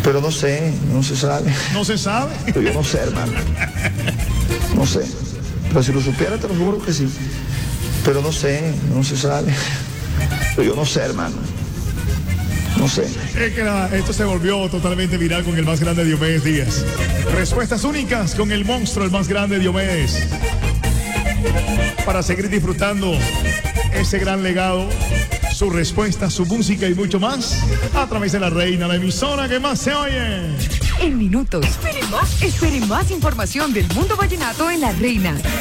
Pero no sé, no se sabe. ¿No se sabe? Pero yo no sé, hermano. No sé. Pero si lo supiera, te lo juro que sí. Pero no sé, no se sabe. Pero yo no sé, hermano. No sé. Es que esto se volvió totalmente viral con el más grande Diomedes Díaz. Respuestas únicas con el monstruo, el más grande Diomedes. Para seguir disfrutando ese gran legado, su respuesta, su música y mucho más a través de La Reina, la emisora que más se oye. En minutos. Espere más información del mundo vallenato en La Reina.